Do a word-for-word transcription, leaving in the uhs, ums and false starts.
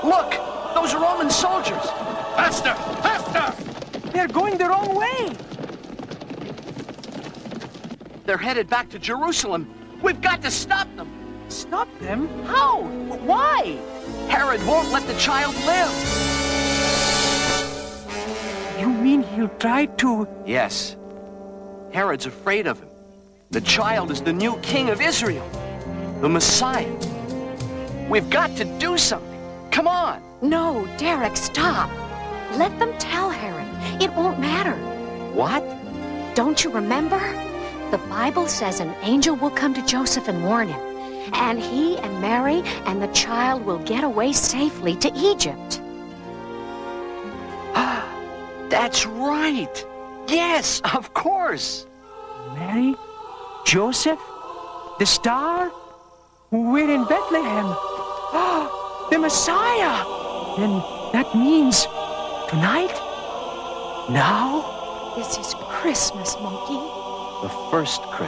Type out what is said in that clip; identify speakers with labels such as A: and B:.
A: Look! Those are Roman soldiers!
B: Faster! Faster!
C: They're going the wrong way!
A: They're headed back to Jerusalem. We've got to stop them!
C: Stop them?
A: How? Why? Herod won't let the child live!
C: You mean he'll try to...
A: Yes. Herod's afraid of him. The child is the new king of Israel. The Messiah. We've got to do something. Come on!
D: No, Derek, stop. Let them tell Herod. It won't matter.
A: What?
D: Don't you remember? The Bible says an angel will come to Joseph and warn him. And he and Mary and the child will get away safely to Egypt.
A: That's right! Yes, of course!
C: Mary? Joseph? The star? We're in Bethlehem. The Messiah! Then that means tonight? Now?
D: This is Christmas, Monkey.
A: The first Christmas.